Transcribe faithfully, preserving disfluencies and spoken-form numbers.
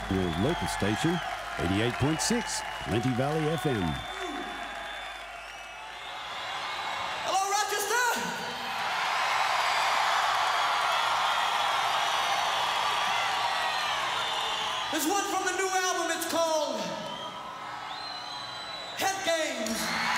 Your local station, eighty-eight point six, Plenty Valley F M. Hello, Rochester! There's one from the new album. It's called Head Games.